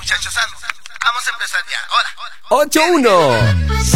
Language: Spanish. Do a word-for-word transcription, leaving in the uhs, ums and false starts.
muchachos, ando. Vamos a empezar ya. Hola. ocho uno.